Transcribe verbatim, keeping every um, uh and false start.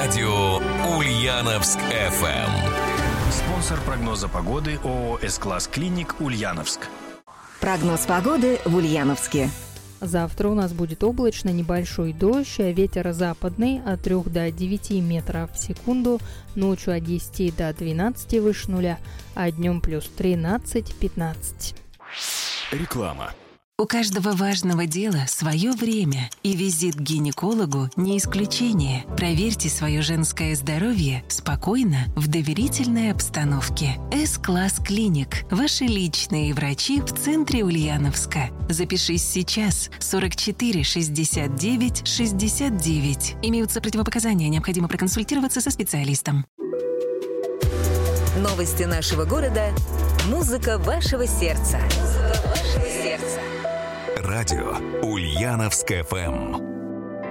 Радио Ульяновск эф эм. Спонсор прогноза погоды ООО «С-класс Клиник» Ульяновск. Прогноз погоды в Ульяновске. Завтра у нас будет облачно, небольшой дождь, а ветер западный от трёх до девяти метров в секунду, ночью от десяти до двенадцати выше нуля, а днем плюс тринадцать-пятнадцать. Реклама. У каждого важного дела свое время, и визит к гинекологу не исключение. Проверьте свое женское здоровье спокойно, в доверительной обстановке. С-класс Клиник. Ваши личные врачи в центре Ульяновска. Запишись сейчас. сорок четыре шестьдесят девять шестьдесят девять. Имеются противопоказания, необходимо проконсультироваться со специалистом. Новости нашего города. Музыка вашего сердца. Музыка вашего сердца. Радио Ульяновск эф эм.